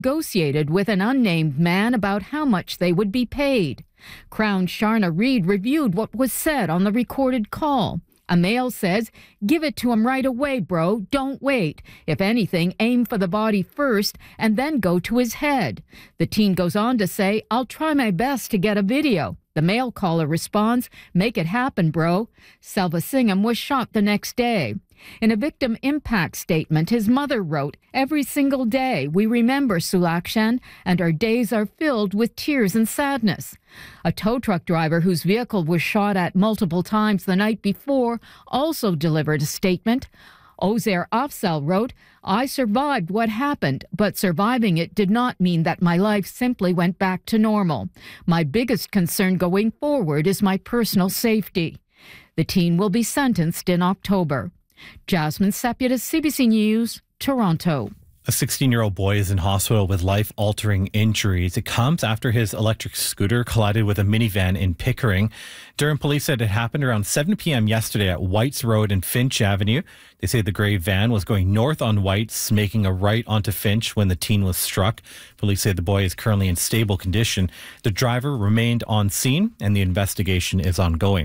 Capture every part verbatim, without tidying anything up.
negotiated with an unnamed man about how much they would be paid. Crown Sharna Reid reviewed what was said on the recorded call. A male says, "Give it to him right away, bro. Don't wait. If anything, aim for the body first and then go to his head." The teen goes on to say, "I'll try my best to get a video." The male caller responds, "Make it happen, bro." Selvasingham was shot the next day. In a victim impact statement, his mother wrote, "Every single day we remember Sulakshan, and our days are filled with tears and sadness." A tow truck driver whose vehicle was shot at multiple times the night before also delivered a statement. Ozair Afzal wrote, "I survived what happened, but surviving it did not mean that my life simply went back to normal. My biggest concern going forward is my personal safety." The teen will be sentenced in October. Jasmine Sepulveda, C B C News, Toronto. A sixteen-year-old boy is in hospital with life-altering injuries. It comes after his electric scooter collided with a minivan in Pickering. Durham police said it happened around seven p.m. yesterday at Whites Road and Finch Avenue. They say the grey van was going north on Whites, making a right onto Finch when the teen was struck. Police say the boy is currently in stable condition. The driver remained on scene and the investigation is ongoing.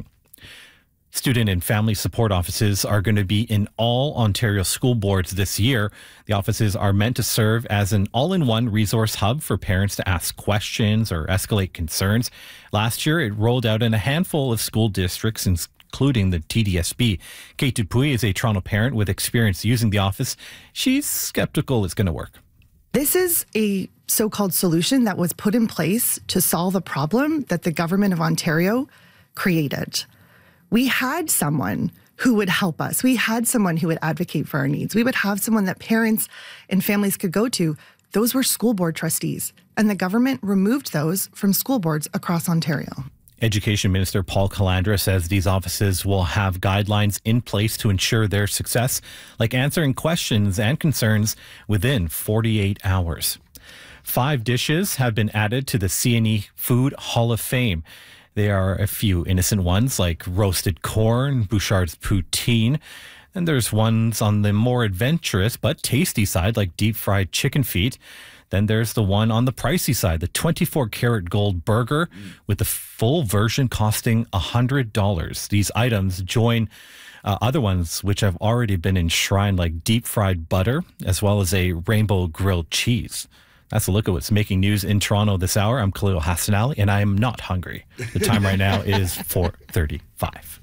Student and family support offices are going to be in all Ontario school boards this year. The offices are meant to serve as an all-in-one resource hub for parents to ask questions or escalate concerns. Last year, it rolled out in a handful of school districts, including the T D S B. Kate Dupuy is a Toronto parent with experience using the office. She's skeptical it's going to work. This is a so-called solution that was put in place to solve a problem that the government of Ontario created. We had someone who would help us. We had someone who would advocate for our needs. We would have someone that parents and families could go to. Those were school board trustees, and the government removed those from school boards across Ontario. Education Minister Paul Calandra says these offices will have guidelines in place to ensure their success, like answering questions and concerns within forty-eight hours. Five dishes have been added to the C and E Food Hall of Fame. There are a few innocent ones like roasted corn, Bouchard's poutine, and there's ones on the more adventurous but tasty side like deep-fried chicken feet. Then there's the one on the pricey side, the twenty-four karat gold burger, with the full version costing one hundred dollars. These items join uh, other ones which have already been enshrined like deep-fried butter, as well as a rainbow grilled cheese. That's a look at what's making news in Toronto this hour. I'm Khalil Hassanali, and I am not hungry. The time right now is four thirty-five.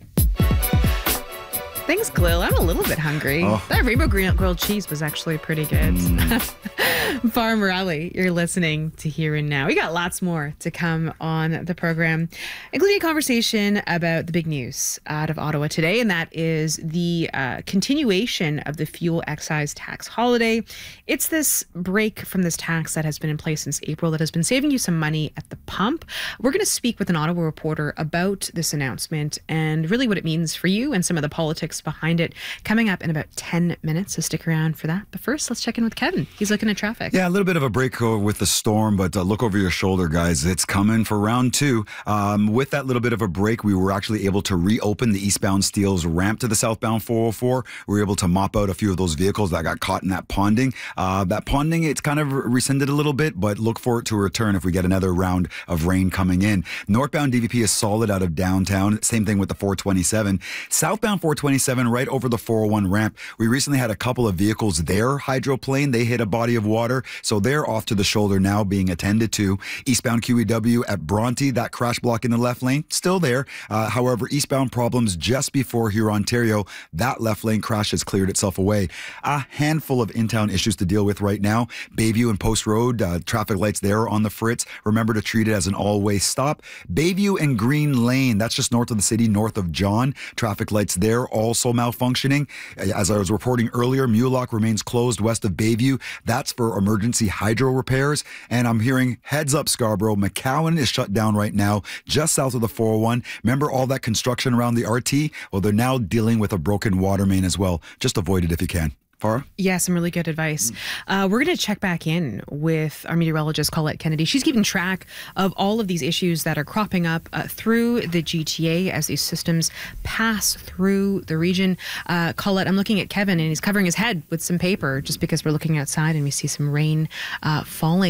Thanks, Khalil. I'm a little bit hungry. Oh. That rainbow grilled cheese was actually pretty good. Mm. Farmer Rally, you're listening to Here and Now. We got lots more to come on the program, including a conversation about the big news out of Ottawa today, and that is the uh, continuation of the fuel excise tax holiday. It's this break from this tax that has been in place since April that has been saving you some money at the pump. We're going to speak with an Ottawa reporter about this announcement and really what it means for you and some of the politics behind it coming up in about ten minutes, so stick around for that. But first, let's check in with Kevin. He's looking at traffic. Yeah, a little bit of a break with the storm, but uh, look over your shoulder, guys. It's coming for round two. Um, with that little bit of a break, we were actually able to reopen the eastbound Steeles ramp to the southbound four oh four. We were able to mop out a few of those vehicles that got caught in that ponding. Uh, that ponding, it's kind of rescinded a little bit, but look for it to return if we get another round of rain coming in. Northbound D V P is solid out of downtown. Same thing with the four twenty-seven. Southbound four twenty-seven, right over the four oh one ramp. We recently had a couple of vehicles there hydroplane. They hit a body of water, so they're off to the shoulder now being attended to. Eastbound Q E W at Bronte, that crash block in the left lane, still there. Uh, however, eastbound problems just before here, Ontario, that left lane crash has cleared itself away. A handful of in-town issues to deal with right now. Bayview and Post Road, uh, traffic lights there on the fritz. Remember to treat it as an all-way stop. Bayview and Green Lane, that's just north of the city, north of John. Traffic lights there also malfunctioning. As I was reporting earlier, Mulock remains closed west of Bayview. That's for emergency hydro repairs. And I'm hearing heads up, Scarborough. McCowan is shut down right now, just south of the four oh one. Remember all that construction around the R T? Well, they're now dealing with a broken water main as well. Just avoid it if you can. Farah? Yeah, some really good advice. Uh, we're going to check back in with our meteorologist, Colette Kennedy. She's keeping track of all of these issues that are cropping up uh, through the G T A as these systems pass through the region. Uh, Colette, I'm looking at Kevin, and he's covering his head with some paper just because we're looking outside and we see some rain uh, falling.